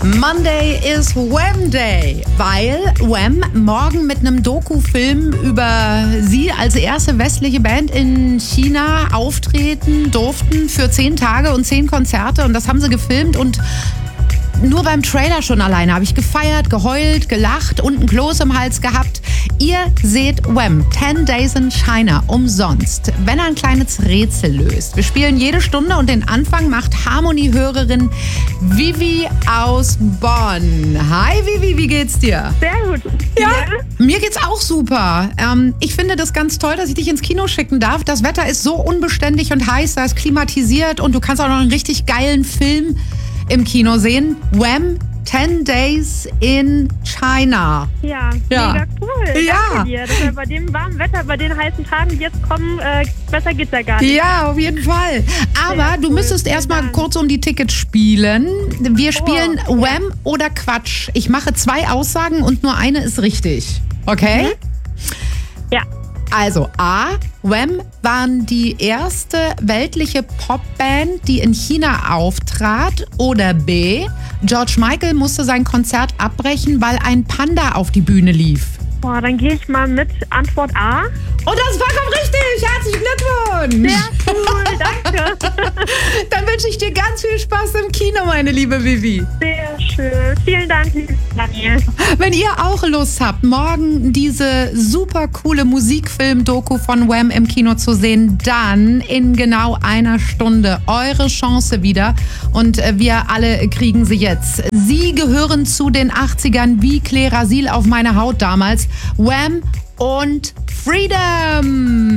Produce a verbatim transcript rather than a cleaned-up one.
Monday is Wham Day, weil Wham morgen mit einem Doku-Film über sie als erste westliche Band in China auftreten durften für zehn Tage und zehn Konzerte. Und das haben sie gefilmt und nur beim Trailer schon alleine habe ich gefeiert, geheult, gelacht und ein Kloß im Hals gehabt. Ihr seht Wham, ten Days in China, umsonst, wenn er ein kleines Rätsel löst. Wir spielen jede Stunde und den Anfang macht Harmonie-Hörerin Vivi aus Bonn. Hi Vivi, wie geht's dir? Sehr gut. Ja, ja. Mir geht's auch super. Ähm, ich finde das ganz toll, dass ich dich ins Kino schicken darf. Das Wetter ist so unbeständig und heiß, da ist klimatisiert und du kannst auch noch einen richtig geilen Film im Kino sehen. Wham, ten Days in China. Ja, Ja. mega cool. Ja. Danke dir. Das war bei dem warmen Wetter, bei den heißen Tagen, die jetzt kommen, äh, besser geht's ja gar nicht. Ja, auf jeden Fall. Aber Sehr du cool. müsstest Vielen erstmal Dank. kurz um die Tickets spielen. Wir spielen Oh, Wham oder Quatsch. Ich mache zwei Aussagen und nur eine ist richtig. Okay? Ja. Also A, Wham waren die erste weltliche Popband, die in China auftrat. Oder B, George Michael musste sein Konzert abbrechen, weil ein Panda auf die Bühne lief. Boah, dann gehe ich mal mit Antwort A. Und das ist vollkommen richtig! Herzlichen Glückwunsch! Sehr cool, danke. Dann wünsche ich dir ganz viel Spaß im Kino, meine liebe Vivi. Sehr schön. Vielen Dank, liebe Daniel. Wenn ihr auch Lust habt, morgen diese super coole Musikfilm-Doku von Wham im Kino zu sehen, dann in genau einer Stunde eure Chance wieder. Und äh, wir alle kriegen sie jetzt. Sie gehören zu den achtzigern wie Claire Asil auf meine Haut damals. Wham und Freedom!